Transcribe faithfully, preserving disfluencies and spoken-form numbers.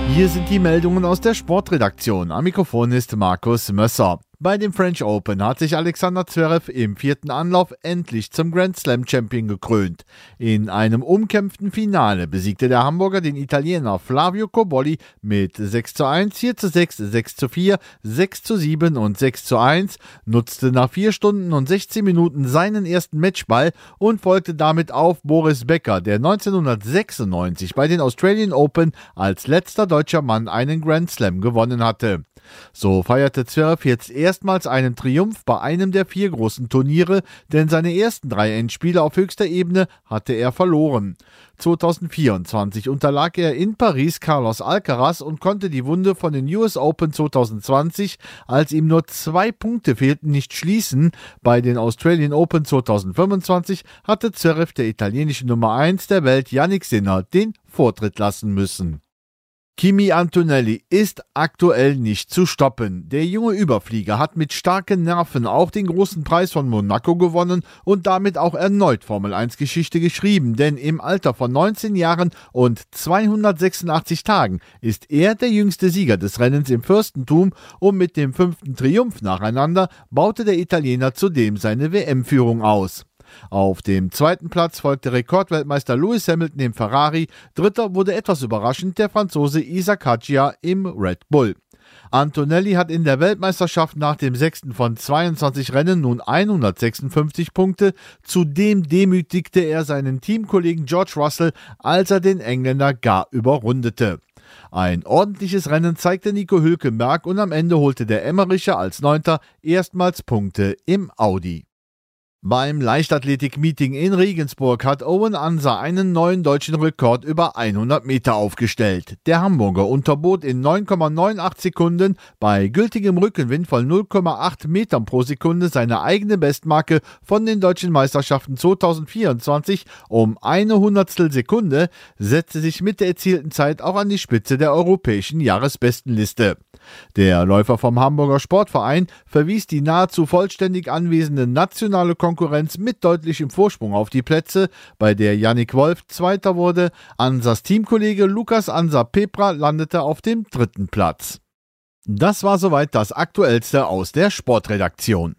Hier sind die Meldungen aus der Sportredaktion. Am Mikrofon ist Markus Mösser. Bei dem French Open hat sich Alexander Zverev im vierten Anlauf endlich zum Grand Slam Champion gekrönt. In einem umkämpften Finale besiegte der Hamburger den Italiener Flavio Cobolli mit sechs zu eins, vier zu sechs, sechs zu vier, sechs zu sieben und sechs zu eins, nutzte nach vier Stunden und sechzehn Minuten seinen ersten Matchball und folgte damit auf Boris Becker, der neunzehnhundertsechsundneunzig bei den Australian Open als letzter deutscher Mann einen Grand Slam gewonnen hatte. So feierte Zverev jetzt erstmals einen Triumph bei einem der vier großen Turniere, denn seine ersten drei Endspiele auf höchster Ebene hatte er verloren. zweitausendvierundzwanzig unterlag er in Paris Carlos Alcaraz und konnte die Wunde von den U S Open zweitausendzwanzig, als ihm nur zwei Punkte fehlten, nicht schließen. Bei den Australian Open zweitausendfünfundzwanzig hatte Zverev der italienische Nummer eins der Welt Jannik Sinner den Vortritt lassen müssen. Kimi Antonelli ist aktuell nicht zu stoppen. Der junge Überflieger hat mit starken Nerven auch den großen Preis von Monaco gewonnen und damit auch erneut Formel eins Geschichte geschrieben, denn im Alter von neunzehn Jahren und zweihundertsechsundachtzig Tagen ist er der jüngste Sieger des Rennens im Fürstentum und mit dem fünften Triumph nacheinander baute der Italiener zudem seine W M-Führung aus. Auf dem zweiten Platz folgte Rekordweltmeister Lewis Hamilton im Ferrari, dritter wurde etwas überraschend der Franzose Isaac Hadjar im Red Bull. Antonelli hat in der Weltmeisterschaft nach dem sechsten von zweiundzwanzig Rennen nun hundertsechsundfünfzig Punkte, zudem demütigte er seinen Teamkollegen George Russell, als er den Engländer gar überrundete. Ein ordentliches Rennen zeigte Nico Hülkenberg und am Ende holte der Emmericher als Neunter erstmals Punkte im Audi. Beim Leichtathletik-Meeting in Regensburg hat Owen Ansa einen neuen deutschen Rekord über hundert Meter aufgestellt. Der Hamburger unterbot in neun Komma acht Sekunden bei gültigem Rückenwind von null Komma acht Metern pro Sekunde seine eigene Bestmarke von den deutschen Meisterschaften zweitausendvierundzwanzig um eine Hundertstel Sekunde, setzte sich mit der erzielten Zeit auch an die Spitze der europäischen Jahresbestenliste. Der Läufer vom Hamburger Sportverein verwies die nahezu vollständig anwesende nationale Konkurrenz mit deutlichem Vorsprung auf die Plätze, bei der Yannick Wolf Zweiter wurde. Ansas Teamkollege Lukas Ansa Pepra landete auf dem dritten Platz. Das war soweit das Aktuellste aus der Sportredaktion.